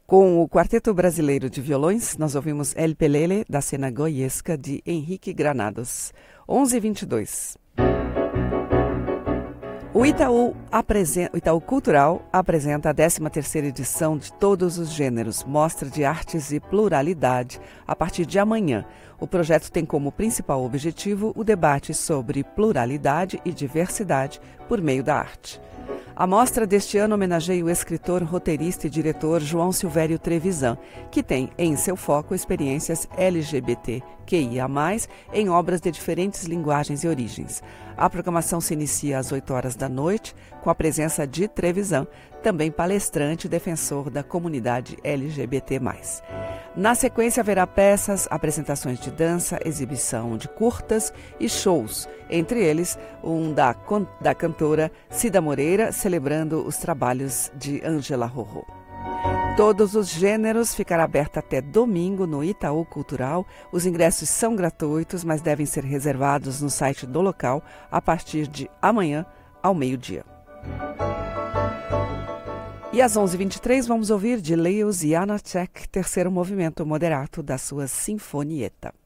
Com o Quarteto Brasileiro de Violões, nós ouvimos El Pelele, da cena goiesca, de Henrique Granados. 11h22. O Itaú Cultural apresenta a 13ª edição de Todos os Gêneros, Mostra de Artes e Pluralidade, a partir de amanhã. O projeto tem como principal objetivo o debate sobre pluralidade e diversidade por meio da arte. A mostra deste ano homenageia o escritor, roteirista e diretor João Silvério Trevisan, que tem em seu foco experiências LGBTQIA+, em obras de diferentes linguagens e origens. A programação se inicia às 20h, com a presença de Trevisan, também palestrante e defensor da comunidade LGBT+. Na sequência haverá peças, apresentações de dança, exibição de curtas e shows, entre eles um da cantora Cida Moreira, celebrando os trabalhos de Ângela Rorô. Todos os Gêneros ficará aberto até domingo no Itaú Cultural. Os ingressos são gratuitos, mas devem ser reservados no site do local a partir de amanhã ao meio-dia. E às 11h23 vamos ouvir de Leo Janacek, terceiro movimento moderato da sua Sinfonietta.